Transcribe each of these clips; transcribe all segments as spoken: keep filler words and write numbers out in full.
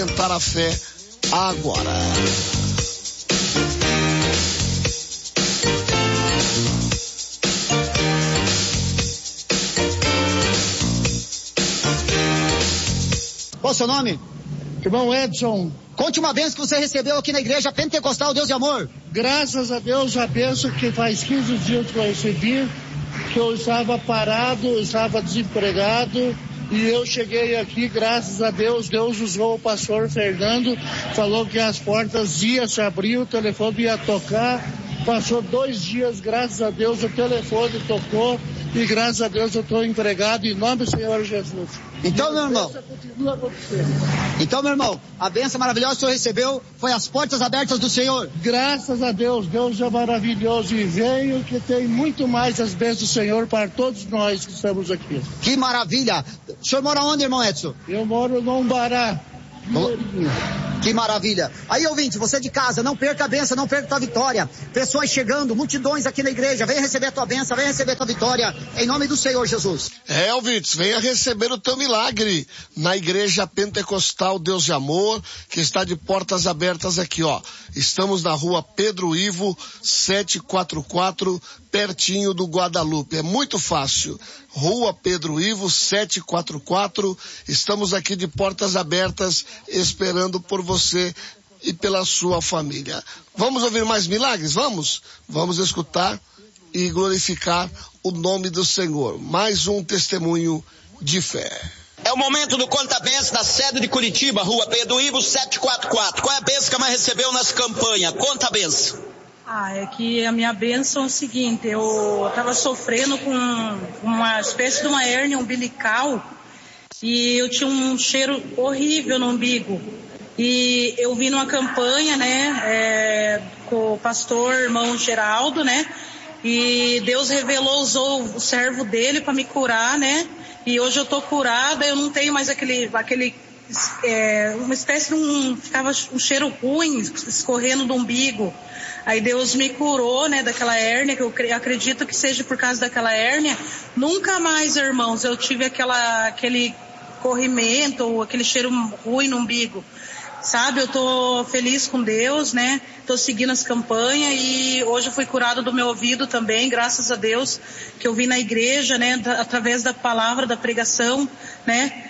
Tentar a fé agora. Qual o seu nome? Irmão Edson. Conte uma bênção que você recebeu aqui na igreja Pentecostal Deus e Amor. Graças a Deus, a bênção que faz quinze dias que eu recebi, que eu estava parado, eu estava desempregado, e eu cheguei aqui, graças a Deus, Deus usou o pastor Fernando, falou que as portas iam se abrir, o telefone ia tocar, passou dois dias, graças a Deus, o telefone tocou, e graças a Deus eu estou empregado em nome do Senhor Jesus. Então, meu irmão, então, meu irmão, a bênção maravilhosa que o senhor recebeu foi as portas abertas do Senhor. Graças a Deus, Deus é maravilhoso e veio que tem muito mais as bênçãos do Senhor para todos nós que estamos aqui. Que maravilha! O senhor mora onde, irmão Edson? Eu moro no Umbará. Que maravilha. Aí, ouvinte, você de casa, não perca a bênção, não perca a tua vitória. Pessoas chegando, multidões aqui na igreja. Venha receber a tua bênção, venha receber a tua vitória, em nome do Senhor Jesus. É, ouvintes, venha receber o teu milagre na igreja Pentecostal Deus de Amor, que está de portas abertas aqui, ó. Estamos na rua Pedro Ivo, setecentos e quarenta e quatro, pertinho do Guadalupe. É muito fácil. Rua Pedro Ivo, setecentos e quarenta e quatro. Estamos aqui de portas abertas, esperando por você e pela sua família. Vamos ouvir mais milagres? Vamos? Vamos escutar e glorificar o nome do Senhor. Mais um testemunho de fé. É o momento do Conta Benção da sede de Curitiba, rua Pedro Ivo, setecentos e quarenta e quatro. Qual é a benção que a mãe recebeu nas campanhas? Conta a benção. Ah, é que a minha bênção é o seguinte, eu estava sofrendo com uma espécie de uma hérnia umbilical e eu tinha um cheiro horrível no umbigo. E eu vi numa campanha, né, é, com o pastor irmão Geraldo, né, e Deus revelou, usou o servo dele para me curar, né, e hoje eu tô curada, eu não tenho mais aquele, aquele é, uma espécie de um, ficava um cheiro ruim escorrendo do umbigo. Aí Deus me curou, né, daquela hérnia, que eu acredito que seja por causa daquela hérnia. Nunca mais, irmãos, eu tive aquela, aquele corrimento ou aquele cheiro ruim no umbigo. Sabe, eu tô feliz com Deus, né, tô seguindo as campanhas e hoje eu fui curado do meu ouvido também, graças a Deus, que eu vim na igreja, né, da, através da palavra, da pregação, né,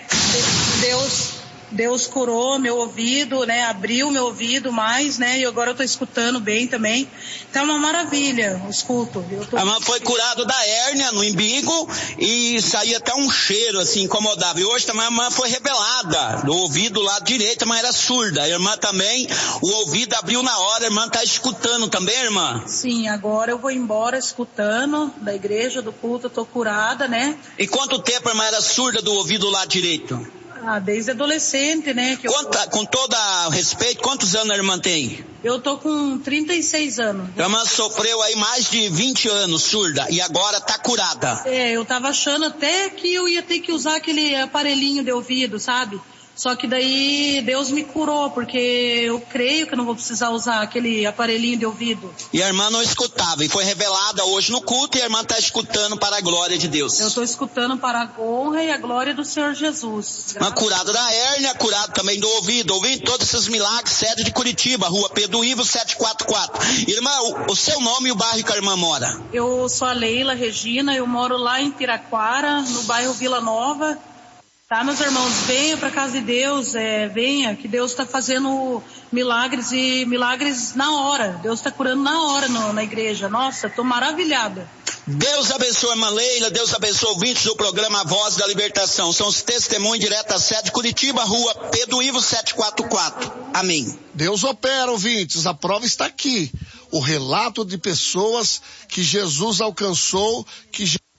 Deus... Deus curou meu ouvido, né, abriu meu ouvido mais, né, e agora eu tô escutando bem também. Então é uma maravilha, eu escuto. Eu tô... A irmã foi curada da hérnia no umbigo e saía até um cheiro assim, incomodava. E hoje também a irmã foi rebelada, do ouvido do lado direito, mas era surda. A irmã também, o ouvido abriu na hora, a irmã tá escutando também, irmã? Sim, agora eu vou embora escutando da igreja, do culto, eu tô curada, né. E quanto tempo a irmã era surda do ouvido do lado direito? Ah, desde adolescente, né? Que eu Quanta, com todo respeito, quantos anos a irmã tem? Eu tô com trinta e seis anos. A irmã sofreu aí mais de vinte anos surda e agora tá curada. É, eu tava achando até que eu ia ter que usar aquele aparelhinho de ouvido, sabe? Só que daí Deus me curou, porque eu creio que eu não vou precisar usar aquele aparelhinho de ouvido. E a irmã não escutava, e foi revelada hoje no culto, e a irmã está escutando para a glória de Deus. Eu estou escutando para a honra e a glória do Senhor Jesus. Uma curada da hérnia, curado também do ouvido. Ouvindo todos esses milagres, sede de Curitiba, rua Pedro Ivo, setecentos e quarenta e quatro. Irmã, o, o seu nome e o bairro que a irmã mora? Eu sou a Leila Regina, eu moro lá em Piraquara, no bairro Vila Nova. Tá, meus irmãos, venha para a casa de Deus, é, venha, que Deus está fazendo milagres e milagres na hora. Deus está curando na hora no, na igreja. Nossa, estou maravilhada. Deus abençoe a irmã Leila, Deus abençoe ouvintes do programa A Voz da Libertação. São os testemunhos direto da sede de Curitiba, rua Pedro Ivo, setecentos e quarenta e quatro. Amém. Deus opera, ouvintes, a prova está aqui. O relato de pessoas que Jesus alcançou, que